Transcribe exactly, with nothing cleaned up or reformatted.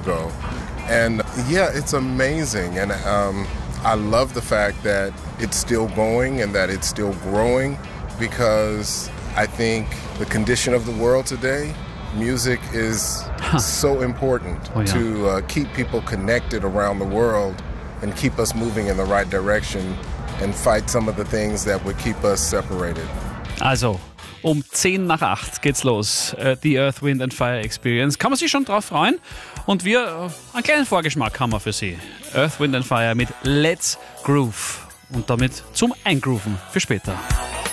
ago. And yeah, it's amazing. And um, I love the fact that it's still going and that it's still growing, because I think the condition of the world today, music is huh. so important oh, ja. to uh, keep people connected around the world and keep us moving in the right direction and fight some of the things that would keep us separated. Also, um zehn nach acht geht's los. The Earth, Wind and Fire Experience. Kann man sich schon drauf freuen? Und wir, einen kleinen Vorgeschmack haben wir für Sie. Earth, Wind and Fire mit Let's Groove. Und damit zum Eingrooven für später.